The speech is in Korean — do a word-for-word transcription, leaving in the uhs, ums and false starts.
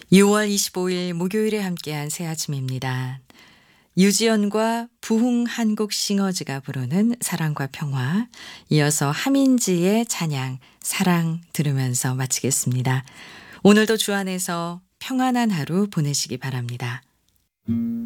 유월 이십오일 목요일에 함께한 새 아침입니다. 유지연과 부흥 한국 싱어즈가 부르는 사랑과 평화, 이어서 하민지의 찬양 사랑 들으면서 마치겠습니다. 오늘도 주 안에서 평안한 하루 보내시기 바랍니다.